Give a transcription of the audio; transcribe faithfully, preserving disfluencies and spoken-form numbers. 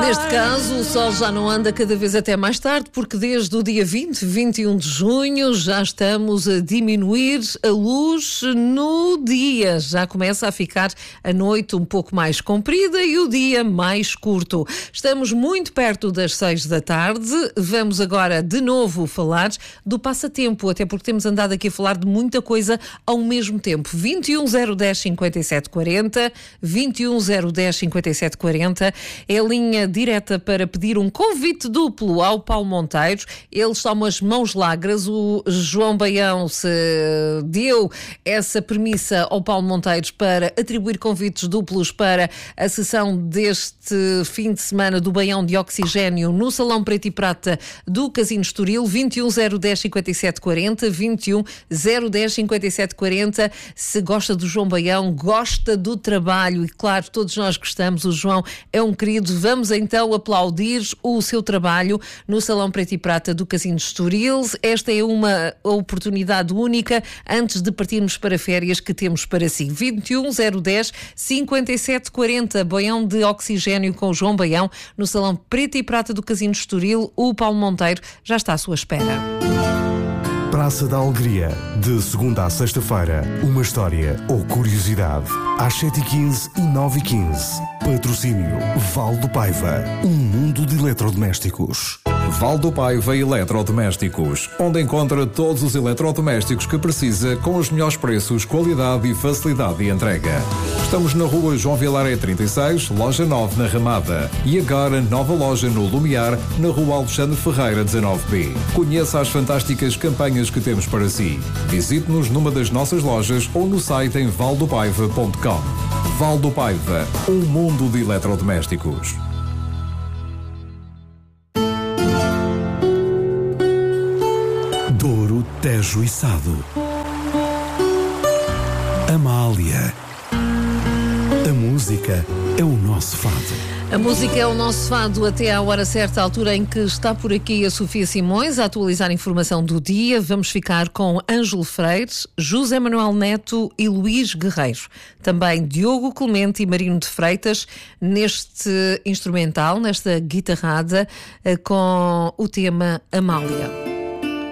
Neste caso, o sol já não anda cada vez até mais tarde, porque desde o dia vinte, vinte e um de junho, já estamos a diminuir a luz no dia. Já começa a ficar a noite um pouco mais comprida e o dia mais curto. Estamos muito perto das seis da tarde. Vamos agora de novo falar do passatempo, até porque temos andado aqui a falar de muita coisa ao mesmo tempo. vinte e um zero dez cinquenta e sete quarenta, vinte e um zero dez cinquenta e sete quarenta é a linha direta para pedir um convite duplo ao Paulo Monteiro. Eles são umas mãos largas. O João Baião se deu essa premissa ao Paulo Monteiro para atribuir convites duplos para a sessão deste fim de semana do Baião de Oxigénio no Salão Preto e Prata do Casino Estoril. vinte e um zero dez cinquenta e sete quarenta, vinte e um zero dez cinquenta e sete quarenta. Se gosta do João Baião, gosta do trabalho, e claro, todos nós gostamos, o João é um querido. Vamos então aplaudir o seu trabalho no Salão Preto e Prata do Casino Estoril. Esta é uma oportunidade única antes de partirmos para férias que temos para si. vinte e um zero dez cinquenta e sete quarenta, Baião de Oxigénio com o João Baião no Salão Preto e Prata do Casino Estoril. O Paulo Monteiro já está à sua espera. Praça da Alegria, de segunda a sexta-feira, uma história ou curiosidade. Às sete e quinze e nove e quinze. Patrocínio Val do Paiva, um mundo de eletrodomésticos. Val do Paiva Eletrodomésticos, onde encontra todos os eletrodomésticos que precisa com os melhores preços, qualidade e facilidade de entrega. Estamos na rua João Vilaré trinta e seis, loja nove na Ramada. E agora nova loja no Lumiar, na rua Alexandre Ferreira dezanove B. Conheça as fantásticas campanhas que temos para si. Visite-nos numa das nossas lojas ou no site em valdopaiva ponto com. Val do Paiva, um mundo de eletrodomésticos. Douro, Tejo e Sado. Amália. A música é o nosso fado. A música é o nosso fado até à hora certa, a altura em que está por aqui a Sofia Simões a atualizar a informação do dia. Vamos ficar com Ângelo Freire, José Manuel Neto e Luís Guerreiro. Também Diogo Clemente e Marino de Freitas neste instrumental, nesta guitarrada, com o tema Amália.